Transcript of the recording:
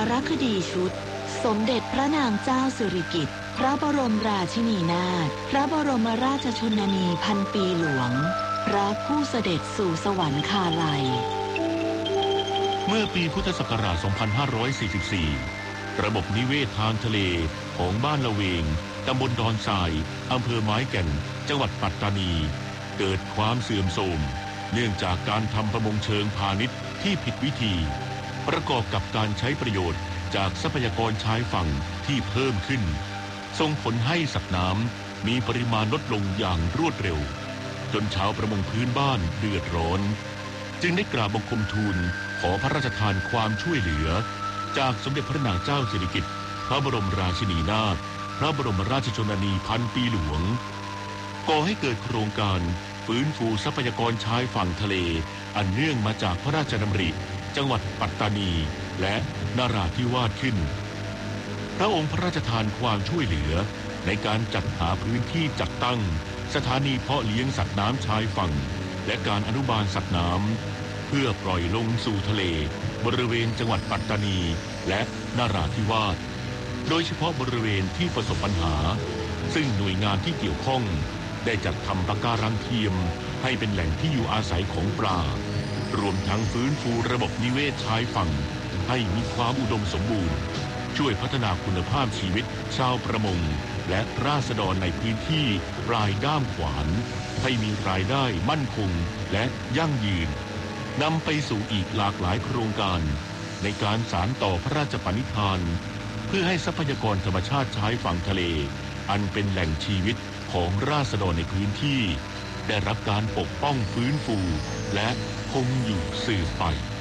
ารคดีชุดสมเด็จพระนางเจ้าสิริกิติ์พระบรมราชินีนาถพระบรมราชชนนีพันปีหลวงพระผู้เสด็จสู่สวรรคาลัยเมื่อปีพุทธศักราช 2544 ระบบนิเวศทางทะเลของบ้านละเวงตำบลดอนทรายอำเภอไม้แก่นจังหวัดปัตตานีเกิดความเสื่อมโทรมเนื่องจากการทำประมงเชิงพาณิชย์ที่ผิดวิธีประกอบกับการใช้ประโยชน์จากทรัพยากรชายฝั่งที่เพิ่มขึ้นส่งผลให้สัตว์น้ำมีปริมาณลดลงอย่างรวดเร็วจนชาวประมงพื้นบ้านเดือดร้อนจึงได้กราบบังคมทูลขอพระราชทานความช่วยเหลือจากสมเด็จพระนางเจ้าสิริกิติ์พระบรมราชินีนาถพระบรมราชชนนีพันปีหลวงก่อให้เกิดโครงการฟื้นฟูทรัพยากรชายฝั่งทะเลอันเนื่องมาจากพระราชดำริจังหวัดปัตตานีและนราธิวาสขึ้นพระองค์พระราชทานความช่วยเหลือในการจัดหาพื้นที่จัดตั้งสถานีเพาะเลี้ยงสัตว์น้ำชายฝั่งและการอนุบาลสัตว์น้ำเพื่อปล่อยลงสู่ทะเลบริเวณจังหวัดปัตตานีและนราธิวาสโดยเฉพาะบริเวณที่ประสบปัญหาซึ่งหน่วยงานที่เกี่ยวข้องได้จัดทำปะการังเทียมให้เป็นแหล่งที่อยู่อาศัยของปลารวมทั้งฟื้นฟูระบบนิเวศชายฝั่งให้มีความอุดมสมบูรณ์ช่วยพัฒนาคุณภาพชีวิตชาวประมงและราษฎรในพื้นที่ปลายด้ามขวานให้มีรายได้มั่นคงและยั่งยืนนำไปสู่อีกหลากหลายโครงการในการสานต่อพระราชปณิธานเพื่อให้ทรัพยากรธรรมชาติชายฝั่งทะเลอันเป็นแหล่งชีวิตของราษฎรในพื้นที่ได้รับการปกป้องฟื้นฟูและคงอยู่สืบไป